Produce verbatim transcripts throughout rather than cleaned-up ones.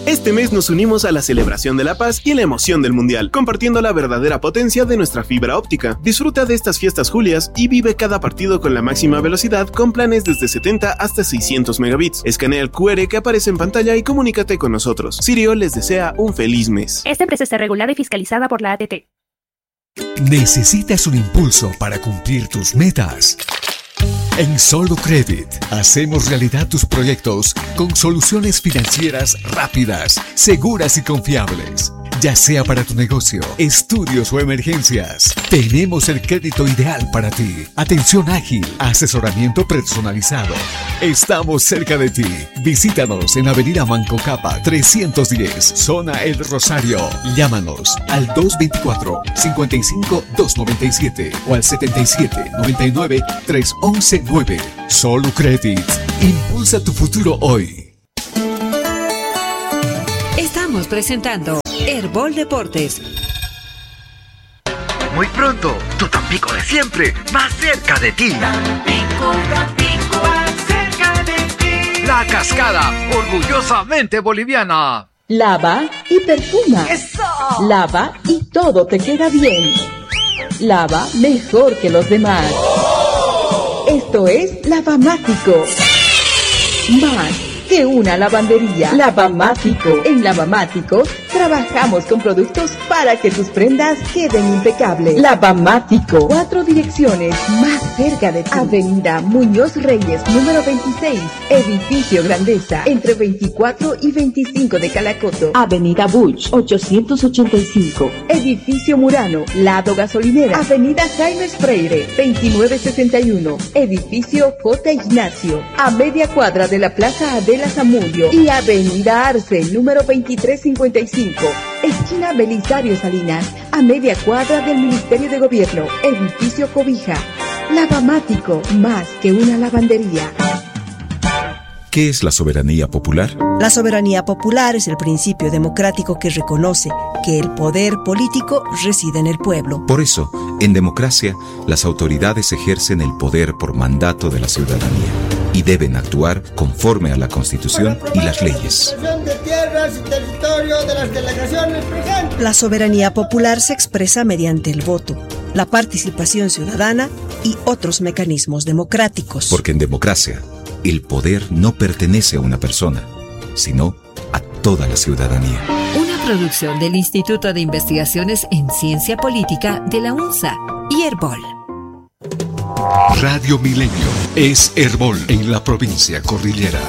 Este mes nos unimos a la celebración de la paz y la emoción del mundial, compartiendo la verdadera potencia de nuestra fibra óptica. Disfruta de estas fiestas julias y vive cada partido con la máxima velocidad con planes desde setenta hasta seiscientos megabits. Escanea el cu erre que aparece en pantalla y comunícate con nosotros. Sirio les desea un feliz mes. Esta empresa está regulada y fiscalizada por la A T T. ¿Necesitas un impulso para cumplir tus metas? En Solo Credit hacemos realidad tus proyectos con soluciones financieras rápidas, seguras y confiables. Ya sea para tu negocio, estudios o emergencias, tenemos el crédito ideal para ti. Atención ágil, asesoramiento personalizado. Estamos cerca de ti. Visítanos en Avenida Manco Capa trescientos diez, Zona El Rosario. Llámanos al dos dos cuatro, cinco cinco, dos nueve siete o al setenta y siete, noventa y nueve, trescientos once nueve. Solo Credit. Impulsa tu futuro hoy. Estamos presentando Herbol Deportes. Muy pronto, tu Tampico de siempre, más cerca de ti. Tampico, Tampico, más cerca de ti. La Cascada, orgullosamente boliviana. Lava y perfuma. ¡Eso! Lava y todo te queda bien. Lava mejor que los demás. ¡Oh! Esto es Lavamático. Más que una lavandería. Lavamático. En Lavamático trabajamos con productos para que tus prendas queden impecables. Lavamático. Cuatro direcciones más cerca de ti. Avenida Muñoz Reyes, número veintiséis. Edificio Grandeza, entre veinticuatro y veinticinco de Calacoto. Avenida Buch, ochocientos ochenta y cinco. Edificio Murano, lado gasolinera. Avenida Jaime Freire, veintinueve sesenta y uno. Edificio J. Ignacio, a media cuadra de la Plaza Adela Zamudio. Y Avenida Arce, número veintitrés cincuenta y cinco. Esquina Belisario Salinas, a media cuadra del Ministerio de Gobierno. Edificio Cobija. Lavamático, más que una lavandería. ¿Qué es la soberanía popular? La soberanía popular es el principio democrático que reconoce que el poder político reside en el pueblo. Por eso, en democracia, las autoridades ejercen el poder por mandato de la ciudadanía y deben actuar conforme a la Constitución y las leyes. La soberanía popular se expresa mediante el voto, la participación ciudadana y otros mecanismos democráticos. Porque en democracia, el poder no pertenece a una persona, sino a toda la ciudadanía. Una producción del Instituto de Investigaciones en Ciencia Política de la UNSA y Herbol. Radio Milenio es Herbol en la provincia cordillera.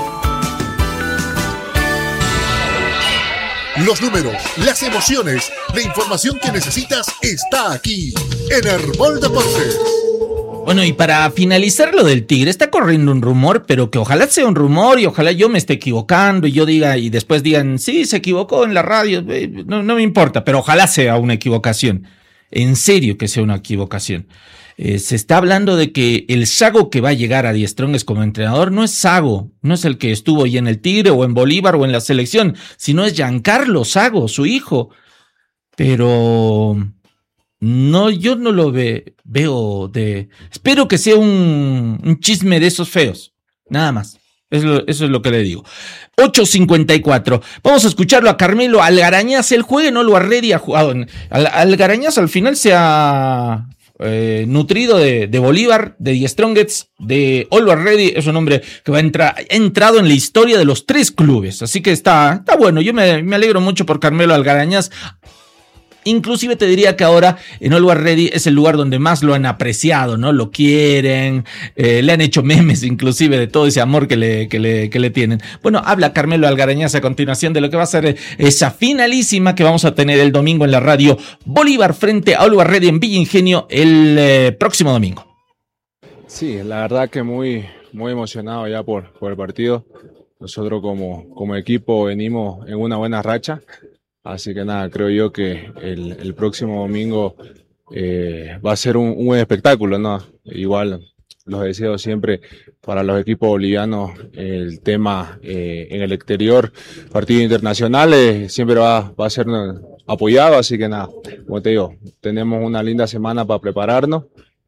Los números, las emociones, la información que necesitas está aquí en Herbol Deportes. Bueno, y para finalizar lo del Tigre, está corriendo un rumor, pero que ojalá sea un rumor y ojalá yo me esté equivocando y yo diga, y después digan, sí, se equivocó en la radio, no, no me importa, pero ojalá sea una equivocación. En serio que sea una equivocación. Eh, se está hablando de que el Sago que va a llegar a Die Strongest como entrenador no es Sago, no es el que estuvo ya en el Tigre o en Bolívar o en la selección, sino es Giancarlo Sago, su hijo. Pero no, yo no lo ve, veo de... Espero que sea un, un chisme de esos feos, nada más. Eso, eso es lo que le digo. ocho cincuenta y cuatro. Vamos a escucharlo a Carmelo Algarañaz. El juegue no lo ha jugado. En, Al, Algarañaz al final se ha eh, nutrido de, de Bolívar, de Die Strongest, de Always Ready. Es un hombre que va a entrar, ha entrado en la historia de los tres clubes. Así que está, está bueno. Yo me, me alegro mucho por Carmelo Algarañaz. Inclusive te diría que ahora en Always Ready es el lugar donde más lo han apreciado, ¿no? Lo quieren, eh, le han hecho memes inclusive de todo ese amor que le, que le, que le tienen. Bueno, habla Carmelo Algarañaz a continuación de lo que va a ser esa finalísima que vamos a tener el domingo en la radio Bolívar frente a Always Ready en Villa Ingenio el eh, próximo domingo. Sí, la verdad que muy, muy emocionado ya por, por el partido. Nosotros como, como equipo venimos en una buena racha. Así que nada, creo yo que el, el próximo domingo eh, va a ser un, un buen espectáculo, ¿no? Igual los deseo siempre para los equipos bolivianos, el tema eh, en el exterior, partidos internacionales, siempre va, va a ser apoyado, así que nada, como te digo, tenemos una linda semana para prepararnos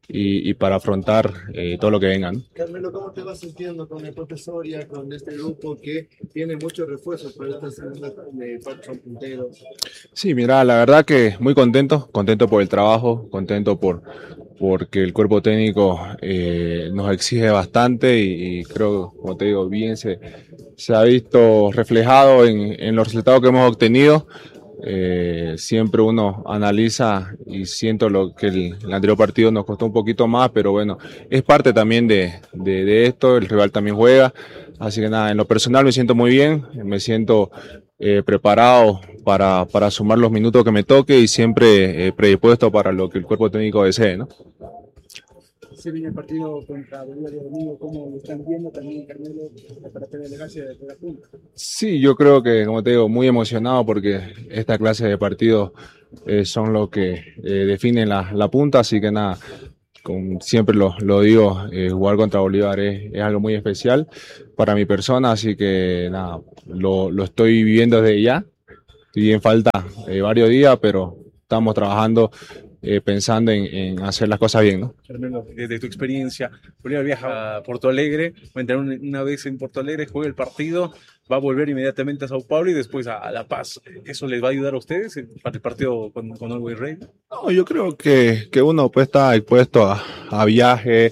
y, y para afrontar eh, todo lo que venga, ¿no? Carmelo, ¿cómo te vas sintiendo con el profesor Soria, con este grupo que tiene muchos refuerzos para esta segunda de son punteros? Sí, mira, la verdad que muy contento, contento por el trabajo, contento por porque el cuerpo técnico eh, nos exige bastante y, y creo, como te digo, bien se, se ha visto reflejado en, en los resultados que hemos obtenido. Eh, siempre uno analiza y siento lo que el, el anterior partido nos costó un poquito más, pero bueno, es parte también de, de, de esto, el rival también juega, así que nada, en lo personal me siento muy bien, me siento eh, preparado para, para sumar los minutos que me toque y siempre eh, predispuesto para lo que el cuerpo técnico desee, ¿no? Se viene el partido contra Bolívar de domingo, ¿cómo lo están viendo también, Carmelo, para tener elegancia de la punta? Sí, yo creo que, como te digo, muy emocionado porque esta clase de partidos eh, son los que eh, definen la, la punta, así que nada, con, siempre lo, lo digo, eh, jugar contra Bolívar es, es algo muy especial para mi persona, así que nada, lo, lo estoy viviendo desde ya, estoy en falta eh, varios días, pero estamos trabajando Eh, pensando en, en hacer las cosas bien, ¿no? Carmelo, desde tu experiencia, Bolívar viaja a Porto Alegre, va a entrar una, una vez en Porto Alegre, juega el partido, va a volver inmediatamente a Sao Paulo y después a, a La Paz. ¿Eso les va a ayudar a ustedes para el partido con, con Always Ready? No, yo creo que, que uno pues está expuesto a, a viajes,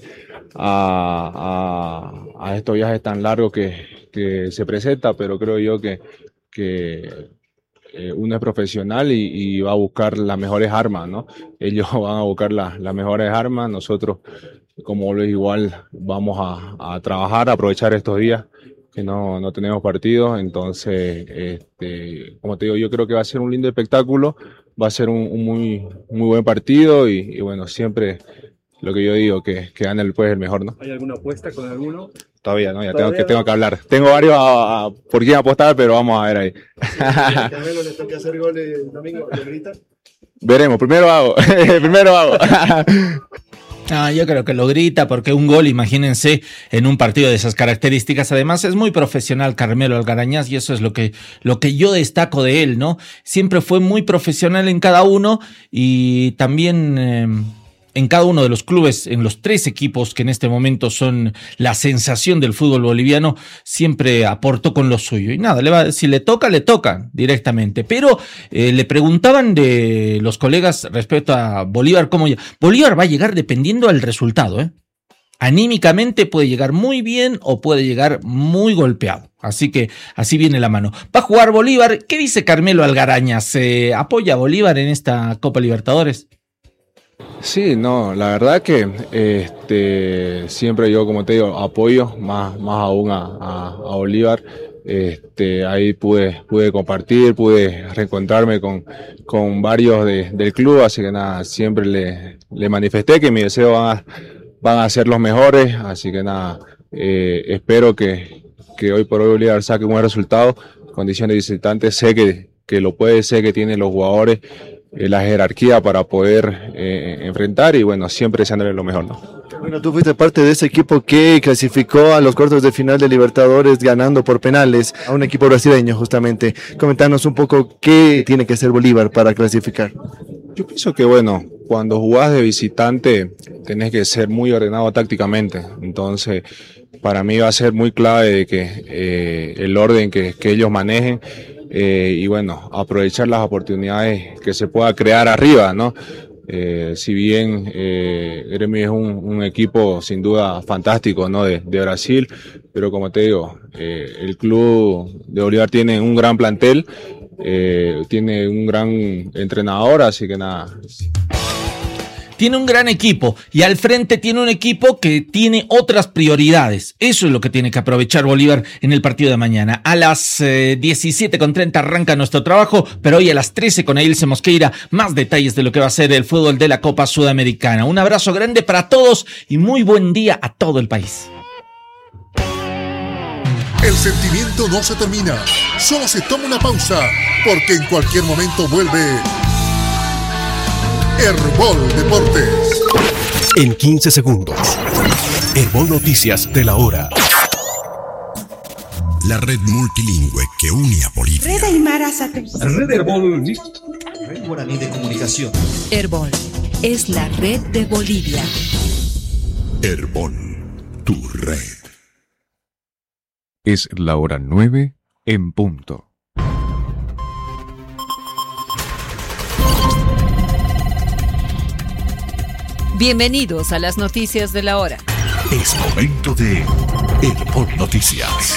a, a, a estos viajes tan largos que, que se presenta, pero creo yo que, que Eh, uno es profesional y, y va a buscar las mejores armas, ¿no? Ellos van a buscar la, las mejores armas, nosotros como lo es igual vamos a, a trabajar, a aprovechar estos días que no, no tenemos partidos, entonces, este, como te digo, yo creo que va a ser un lindo espectáculo, va a ser un, un muy, muy buen partido y, y bueno, siempre lo que yo digo, que, que gane el, pues, el mejor, ¿no? ¿Hay alguna apuesta con alguno? Todavía, ¿no? Ya tengo que, tengo que hablar. Tengo varios a, a, por quién apostar, pero vamos a ver ahí. Carmelo, ¿le toca hacer goles el domingo? ¿Le grita? Veremos, primero hago. primero hago. Ah, yo creo que lo grita porque un gol, imagínense, en un partido de esas características. Además, es muy profesional Carmelo Algarañaz y eso es lo que, lo que yo destaco de él, ¿no? Siempre fue muy profesional en cada uno y también Eh, en cada uno de los clubes, en los tres equipos que en este momento son la sensación del fútbol boliviano, siempre aportó con lo suyo. Y nada, le va, si le toca, le toca directamente. Pero eh, le preguntaban de los colegas respecto a Bolívar, cómo Bolívar va a llegar dependiendo del resultado, ¿eh? Anímicamente puede llegar muy bien o puede llegar muy golpeado. Así que así viene la mano. Va a jugar Bolívar. ¿Qué dice Carmelo Algarañaz? ¿Se apoya a Bolívar en esta Copa Libertadores? Sí, no, la verdad que este, siempre yo, como te digo, apoyo más, más aún a, a, a Bolívar. Este, ahí pude, pude compartir, pude reencontrarme con, con varios de, del club, así que nada, siempre le, le manifesté que mi deseo van a, van a ser los mejores, así que nada, eh, espero que, que hoy por hoy Bolívar saque un buen resultado, condiciones visitantes, sé que, que lo puede, sé que tiene los jugadores, la jerarquía para poder eh, enfrentar y bueno, siempre deseándole lo mejor, ¿no? Bueno, tú fuiste parte de ese equipo que clasificó a los cuartos de final de Libertadores ganando por penales a un equipo brasileño justamente. Comentanos un poco qué tiene que hacer Bolívar para clasificar. Yo pienso que bueno, cuando jugás de visitante tenés que ser muy ordenado tácticamente, entonces para mí va a ser muy clave de que eh, el orden que, que ellos manejen Eh, y bueno, aprovechar las oportunidades que se pueda crear arriba, ¿no? Eh, si bien eh, Gremio es un, un equipo sin duda fantástico, ¿no? De, de Brasil, pero como te digo, eh, el club de Bolívar tiene un gran plantel, eh, tiene un gran entrenador, así que nada. Tiene un gran equipo y al frente tiene un equipo que tiene otras prioridades. Eso es lo que tiene que aprovechar Bolívar en el partido de mañana. A las eh, diecisiete con treinta arranca nuestro trabajo, pero hoy a las trece con Ailse Mosqueira, más detalles de lo que va a ser el fútbol de la Copa Sudamericana. Un abrazo grande para todos y muy buen día a todo el país. El sentimiento no se termina, solo se toma una pausa, porque en cualquier momento vuelve Herbol Deportes. En quince segundos, Herbol Noticias de la hora. La red multilingüe que une a Bolivia. Red Aymara Satélite. Red Herbol. Red Guaraní de Comunicación. Herbol es la red de Bolivia. Herbol, tu red. Es la hora nueve en punto. Bienvenidos a las noticias de la hora. Es momento de Herbol Noticias.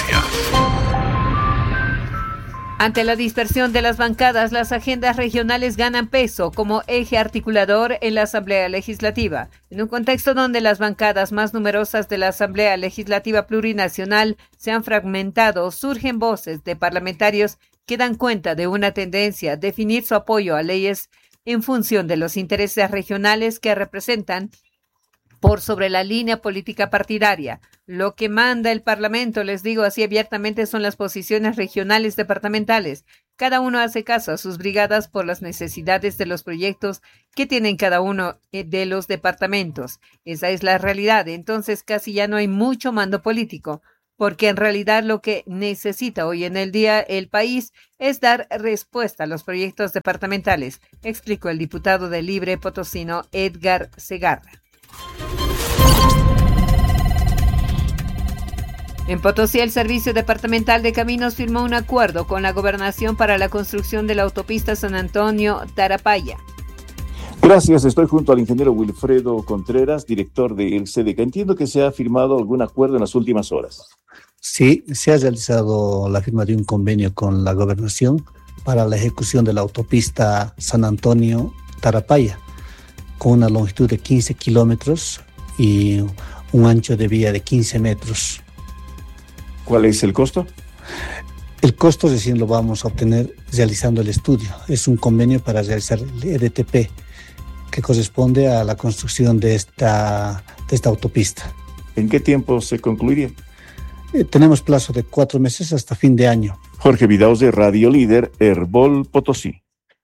Ante la dispersión de las bancadas, las agendas regionales ganan peso como eje articulador en la Asamblea Legislativa. En un contexto donde las bancadas más numerosas de la Asamblea Legislativa Plurinacional se han fragmentado, surgen voces de parlamentarios que dan cuenta de una tendencia a definir su apoyo a leyes en función de los intereses regionales que representan por sobre la línea política partidaria. Lo que manda el Parlamento, les digo así abiertamente, son las posiciones regionales departamentales. Cada uno hace caso a sus brigadas por las necesidades de los proyectos que tienen cada uno de los departamentos. Esa es la realidad. Entonces casi ya no hay mucho mando político, porque en realidad lo que necesita hoy en el día el país es dar respuesta a los proyectos departamentales, explicó el diputado del Libre potosino Edgar Segarra. En Potosí, el Servicio Departamental de Caminos firmó un acuerdo con la Gobernación para la construcción de la autopista San Antonio-Tarapaya. Gracias, estoy junto al ingeniero Wilfredo Contreras, director de el C D C A. Entiendo que se ha firmado algún acuerdo en las últimas horas. Sí, se ha realizado la firma de un convenio con la Gobernación para la ejecución de la autopista San Antonio-Tarapaya, con una longitud de quince kilómetros y un ancho de vía de quince metros. ¿Cuál es el costo? El costo recién lo vamos a obtener realizando el estudio. Es un convenio para realizar el E D T P, que corresponde a la construcción de esta, de esta autopista. ¿En qué tiempo se concluiría? Eh, tenemos plazo de cuatro meses hasta fin de año. Jorge Vidaus de Radio Líder, Herbol Potosí.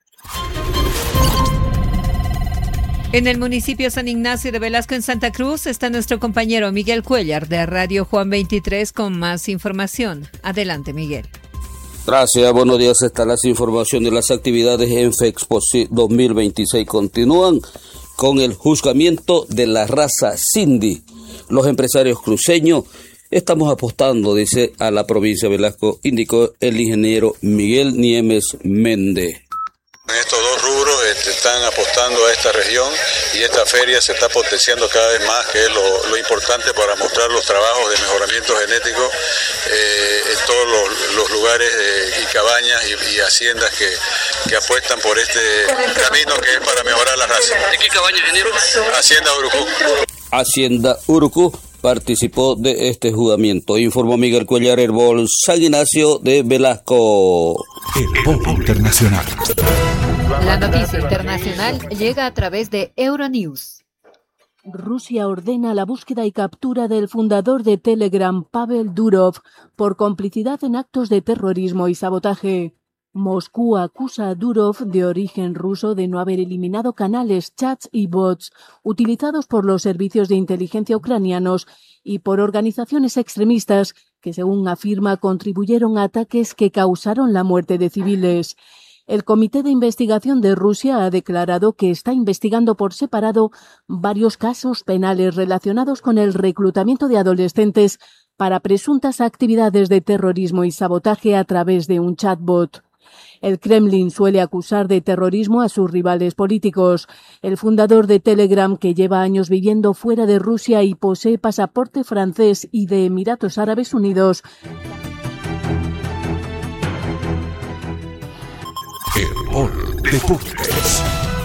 En el municipio San Ignacio de Velasco, en Santa Cruz, está nuestro compañero Miguel Cuellar de Radio Juan veintitrés con más información. Adelante, Miguel. Gracias, buenos días. Están las informaciones. Las actividades en FEXPO dos mil veintiséis continúan con el juzgamiento de la raza Sindhi. Los empresarios cruceños estamos apostando, dice, a la provincia de Velasco, indicó el ingeniero Miguel Niemes Méndez. En estos dos rubros este, están apostando a esta región y esta feria se está potenciando cada vez más, que es lo, lo importante para mostrar los trabajos de mejoramiento genético eh, en todos los, los lugares eh, y cabañas y, y haciendas que, que apuestan por este camino que es para mejorar la raza. ¿De qué cabaña, ingeniero? Hacienda Urucú. Hacienda Urucú participó de este juzgamiento, informó Miguel Cuellar, Herbol San Ignacio de Velasco. Herbol Internacional. La noticia internacional llega a través de Euronews. Rusia ordena la búsqueda y captura del fundador de Telegram, Pavel Durov, por complicidad en actos de terrorismo y sabotaje. Moscú acusa a Durov, de origen ruso, de no haber eliminado canales, chats y bots utilizados por los servicios de inteligencia ucranianos y por organizaciones extremistas que, según afirma, contribuyeron a ataques que causaron la muerte de civiles. El Comité de Investigación de Rusia ha declarado que está investigando por separado varios casos penales relacionados con el reclutamiento de adolescentes para presuntas actividades de terrorismo y sabotaje a través de un chatbot. El Kremlin suele acusar de terrorismo a sus rivales políticos. El fundador de Telegram, que lleva años viviendo fuera de Rusia y posee pasaporte francés y de Emiratos Árabes Unidos, Herbol Deportes.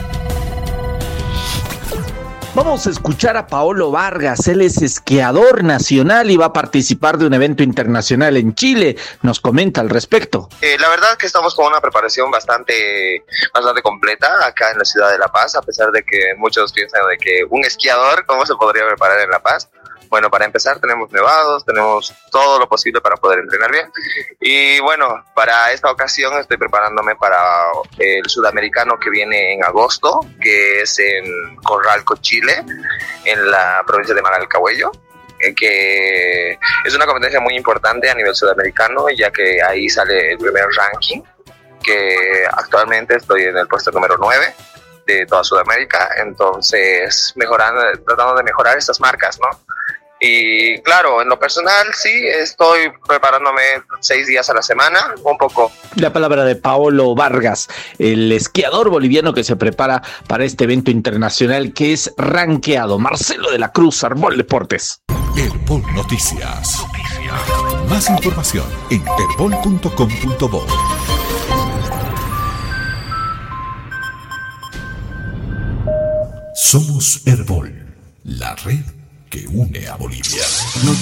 Vamos a escuchar a Paolo Vargas. Él es esquiador nacional y va a participar de un evento internacional en Chile. Nos comenta al respecto. Eh, la verdad que estamos con una preparación bastante, bastante completa acá en la ciudad de La Paz, a pesar de que muchos piensan de que un esquiador, ¿cómo se podría preparar en La Paz? Bueno, para empezar tenemos nevados, tenemos todo lo posible para poder entrenar bien. Y bueno, para esta ocasión estoy preparándome para el sudamericano que viene en agosto, que es en Corralco, Chile, en la provincia de Manalcahuello, que es una competencia muy importante a nivel sudamericano, ya que ahí sale el primer ranking, que actualmente estoy en el puesto número nueve de toda Sudamérica, entonces mejorando, tratando de mejorar estas marcas, ¿no? Y claro, en lo personal sí, estoy preparándome seis días a la semana, un poco. La palabra de Paolo Vargas, el esquiador boliviano que se prepara para este evento internacional que es rankeado. Marcelo de la Cruz, Herbol Deportes. Herbol Noticias. Noticias. Más información en herbol punto com punto bo. Somos Herbol, la red que une a Bolivia.